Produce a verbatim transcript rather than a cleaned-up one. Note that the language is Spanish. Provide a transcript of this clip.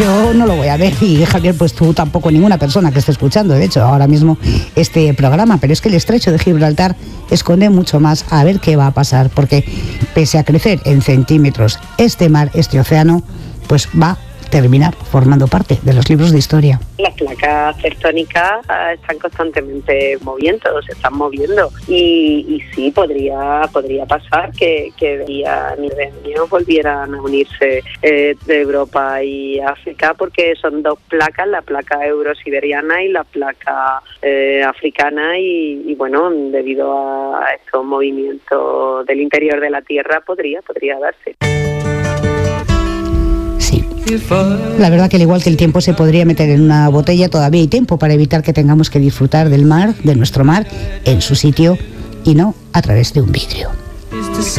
yo no lo voy a ver, y Javier, pues tú tampoco, ninguna persona que esté escuchando, de hecho, ahora mismo este programa, pero es que el estrecho de Gibraltar esconde mucho más. A ver qué va a pasar, porque pese a crecer en centímetros, este mar, este océano, pues va a terminar formando parte de los libros de historia. Las placas tectónicas están constantemente moviendo, se están moviendo, y, y sí, podría podría pasar que, que día ni de años volvieran a unirse eh, de Europa y África, porque son dos placas, la placa eurosiberiana y la placa eh, africana, y, y bueno, debido a estos movimientos del interior de la Tierra podría, podría darse. La verdad que al igual que el tiempo se podría meter en una botella, todavía hay tiempo para evitar que tengamos que disfrutar del mar, de nuestro mar, en su sitio y no a través de un vidrio.